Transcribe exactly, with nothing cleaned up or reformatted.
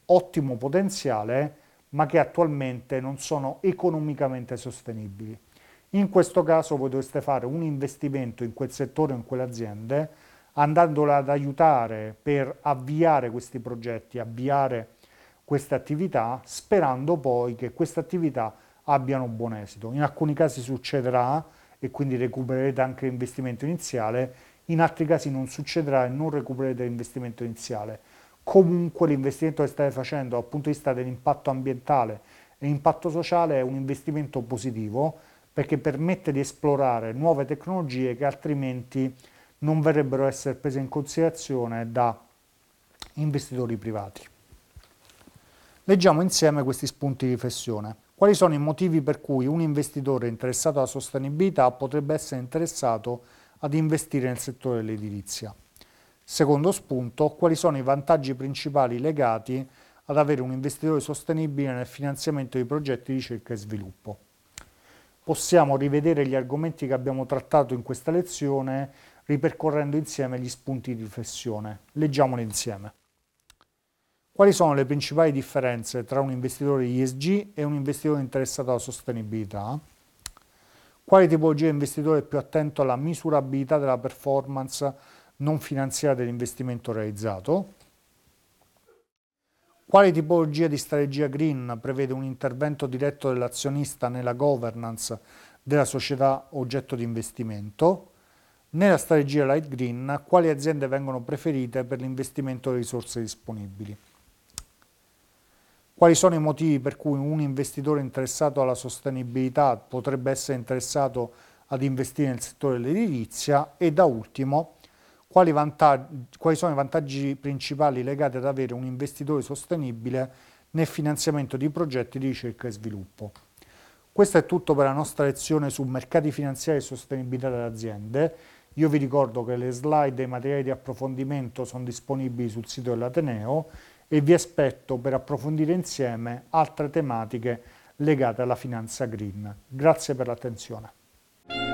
ottimo potenziale, ma che attualmente non sono economicamente sostenibili. In questo caso voi dovreste fare un investimento in quel settore o in quelle aziende, andandola ad aiutare per avviare questi progetti, avviare queste attività, sperando poi che queste attività abbiano buon esito. In alcuni casi succederà e quindi recupererete anche l'investimento iniziale, in altri casi non succederà e non recupererete l'investimento iniziale. Comunque l'investimento che state facendo dal punto di vista dell'impatto ambientale e impatto sociale è un investimento positivo perché permette di esplorare nuove tecnologie che altrimenti non verrebbero a essere prese in considerazione da investitori privati. Leggiamo insieme questi spunti di riflessione. Quali sono i motivi per cui un investitore interessato alla sostenibilità potrebbe essere interessato ad investire nel settore dell'edilizia? Secondo spunto, quali sono i vantaggi principali legati ad avere un investitore sostenibile nel finanziamento di progetti di ricerca e sviluppo? Possiamo rivedere gli argomenti che abbiamo trattato in questa lezione ripercorrendo insieme gli spunti di riflessione. Leggiamoli insieme. Quali sono le principali differenze tra un investitore E S G e un investitore interessato alla sostenibilità? Quale tipologia di investitore è più attento alla misurabilità della performance non finanziaria dell'investimento realizzato? Quale tipologia di strategia green prevede un intervento diretto dell'azionista nella governance della società oggetto di investimento? Nella strategia light green, quali aziende vengono preferite per l'investimento delle risorse disponibili? Quali sono i motivi per cui un investitore interessato alla sostenibilità potrebbe essere interessato ad investire nel settore dell'edilizia? E da ultimo, quali, vantaggi, quali sono i vantaggi principali legati ad avere un investitore sostenibile nel finanziamento di progetti di ricerca e sviluppo? Questo è tutto per la nostra lezione su mercati finanziari e sostenibilità delle aziende. Io vi ricordo che le slide e i materiali di approfondimento sono disponibili sul sito dell'Ateneo e vi aspetto per approfondire insieme altre tematiche legate alla finanza green. Grazie per l'attenzione.